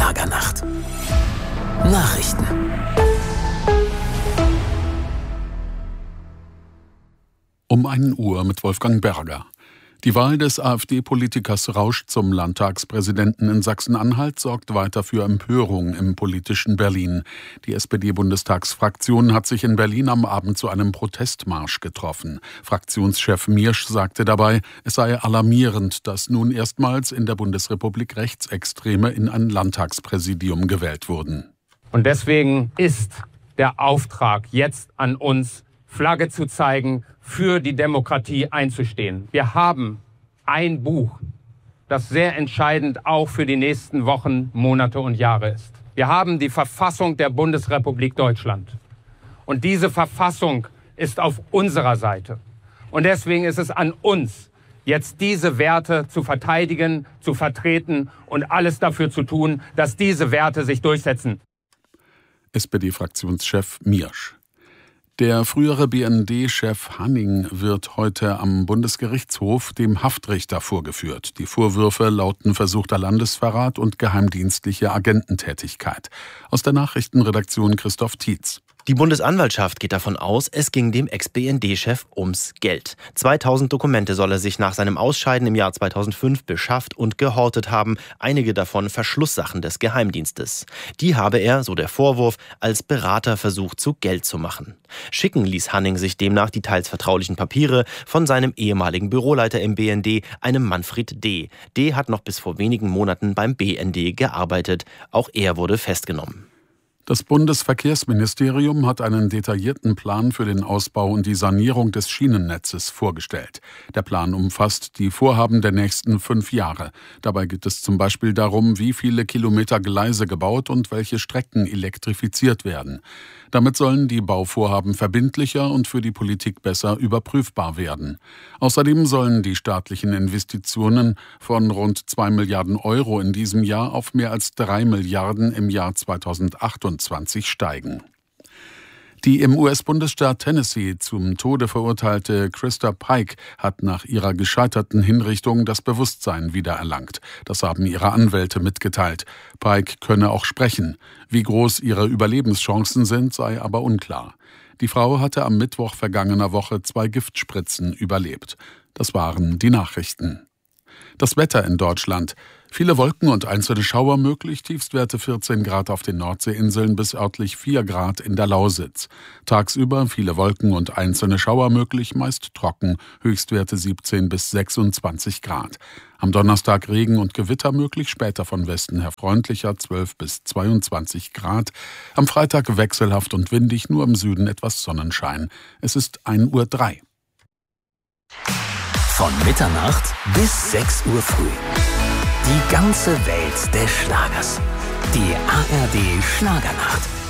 Schlagernacht. Nachrichten. Um 1 Uhr mit Wolfgang Berger. Die Wahl des AfD-Politikers Rausch zum Landtagspräsidenten in Sachsen-Anhalt sorgt weiter für Empörung im politischen Berlin. Die SPD-Bundestagsfraktion hat sich in Berlin am Abend zu einem Protestmarsch getroffen. Fraktionschef Miersch sagte dabei, es sei alarmierend, dass nun erstmals in der Bundesrepublik Rechtsextreme in ein Landtagspräsidium gewählt wurden. Und deswegen ist der Auftrag jetzt an uns, Flagge zu zeigen, für die Demokratie einzustehen. Wir haben ein Buch, das sehr entscheidend auch für die nächsten Wochen, Monate und Jahre ist. Wir haben die Verfassung der Bundesrepublik Deutschland. Und diese Verfassung ist auf unserer Seite. Und deswegen ist es an uns, jetzt diese Werte zu verteidigen, zu vertreten und alles dafür zu tun, dass diese Werte sich durchsetzen. SPD-Fraktionschef Miersch. Der frühere BND-Chef Hanning wird heute am Bundesgerichtshof dem Haftrichter vorgeführt. Die Vorwürfe lauten versuchter Landesverrat und geheimdienstliche Agententätigkeit. Aus der Nachrichtenredaktion Christoph Tietz. Die Bundesanwaltschaft geht davon aus, es ging dem Ex-BND-Chef ums Geld. 2000 Dokumente soll er sich nach seinem Ausscheiden im Jahr 2005 beschafft und gehortet haben, einige davon Verschlusssachen des Geheimdienstes. Die habe er, so der Vorwurf, als Berater versucht, zu Geld zu machen. Schicken ließ Hanning sich demnach die teils vertraulichen Papiere von seinem ehemaligen Büroleiter im BND, einem Manfred D. D. hat noch bis vor wenigen Monaten beim BND gearbeitet. Auch er wurde festgenommen. Das Bundesverkehrsministerium hat einen detaillierten Plan für den Ausbau und die Sanierung des Schienennetzes vorgestellt. Der Plan umfasst die Vorhaben der nächsten 5 Jahre. Dabei geht es zum Beispiel darum, wie viele Kilometer Gleise gebaut und welche Strecken elektrifiziert werden. Damit sollen die Bauvorhaben verbindlicher und für die Politik besser überprüfbar werden. Außerdem sollen die staatlichen Investitionen von rund 2 Milliarden Euro in diesem Jahr auf mehr als 3 Milliarden im Jahr 2028 steigen. Die im US-Bundesstaat Tennessee zum Tode verurteilte Krista Pike hat nach ihrer gescheiterten Hinrichtung das Bewusstsein wiedererlangt. Das haben ihre Anwälte mitgeteilt. Pike könne auch sprechen. Wie groß ihre Überlebenschancen sind, sei aber unklar. Die Frau hatte am Mittwoch vergangener Woche 2 Giftspritzen überlebt. Das waren die Nachrichten. Das Wetter in Deutschland. Viele Wolken und einzelne Schauer möglich, Tiefstwerte 14 Grad auf den Nordseeinseln bis örtlich 4 Grad in der Lausitz. Tagsüber viele Wolken und einzelne Schauer möglich, meist trocken, Höchstwerte 17 bis 26 Grad. Am Donnerstag Regen und Gewitter möglich, später von Westen her freundlicher, 12 bis 22 Grad. Am Freitag wechselhaft und windig, nur im Süden etwas Sonnenschein. Es ist 1:03 Uhr. Von Mitternacht bis 6 Uhr früh. Die ganze Welt des Schlagers. Die ARD Schlagernacht.